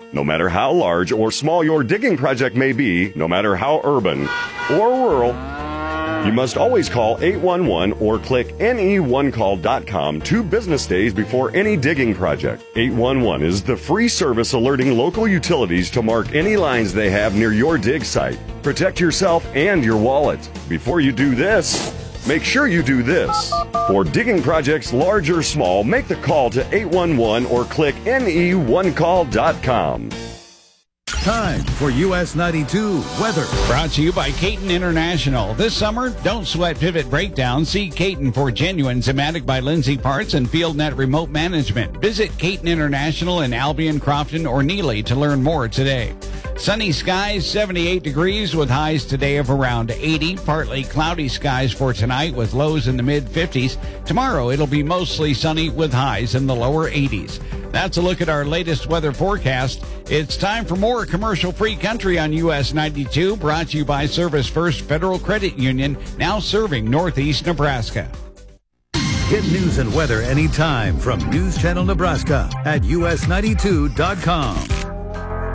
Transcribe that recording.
No matter how large or small your digging project may be, no matter how urban or rural, you must always call 811 or click ne1call.com 2 business days before any digging project. 811 is the free service alerting local utilities to mark any lines they have near your dig site. Protect yourself and your wallet. Before you do this, make sure you do this. For digging projects large or small, make the call to 811 or click ne1call.com. Time for US 92 weather. Brought to you by Caton International. This summer, don't sweat pivot breakdown. See Caton for genuine Zimmatic by Lindsay Parts and FieldNet Remote Management. Visit Caton International in Albion, Crofton, or Neely to learn more today. Sunny skies, 78 degrees with highs today of around 80. Partly cloudy skies for tonight with lows in the mid-50s. Tomorrow, it'll be mostly sunny with highs in the lower 80s. That's a look at our latest weather forecast. It's time for more commercial-free country on US 92, brought to you by Service First Federal Credit Union, now serving Northeast Nebraska. Get news and weather anytime from News Channel Nebraska at us92.com.